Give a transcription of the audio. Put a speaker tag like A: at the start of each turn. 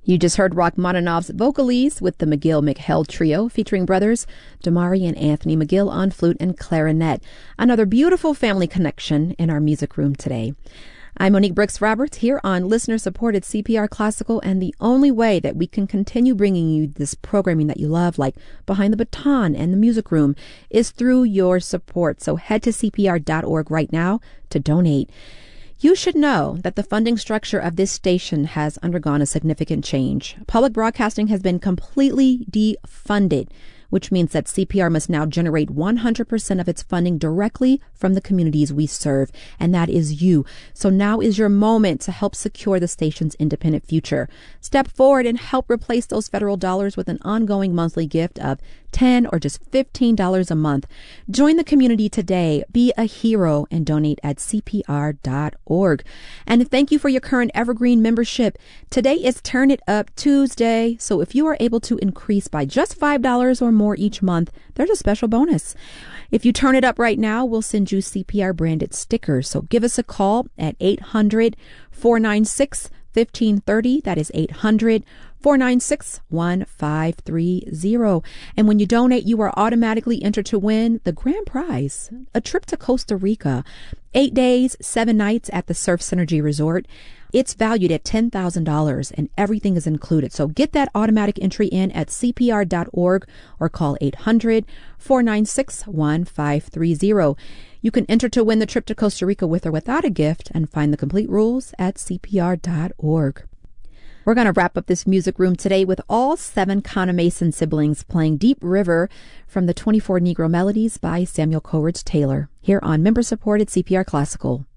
A: You just heard Rachmaninoff's Vocalese with the McGill-McHale Trio featuring brothers Damari and Anthony McGill on flute and clarinet. Another beautiful family connection in our music room today. I'm Monique Brooks Roberts here on listener-supported CPR Classical, and the only way that we can continue bringing you this programming that you love, like Behind the Baton and the Music Room, is through your support. So head to CPR.org right now to donate. You should know that the funding structure of this station has undergone a significant change. Public broadcasting has been completely defunded, which means that CPR must now generate 100% of its funding directly from the communities we serve, and that is you. So now is your moment to help secure the station's independent future. Step forward and help replace those federal dollars with an ongoing monthly gift of $10 or just $15 a month. Join the community today. Be a hero and donate at CPR.org. And thank you for your current Evergreen membership. Today is Turn It Up Tuesday, so if you are able to increase by just $5 or more each month, there's a special bonus. If you turn it up right now, we'll send you CPR branded stickers. So give us a call at 800-496-1530. That is 800-496-1530. And when you donate, you are automatically entered to win the grand prize, a trip to Costa Rica, 8 days, 7 nights at the Surf Synergy Resort. It's valued at $10,000 and everything is included. So get that automatic entry in at CPR.org or call 800-496-1530. You can enter to win the trip to Costa Rica with or without a gift and find the complete rules at CPR.org. We're going to wrap up this music room today with all 7 Conner Mason siblings playing Deep River from the 24 Negro Melodies by Samuel Coleridge Taylor here on member-supported CPR Classical.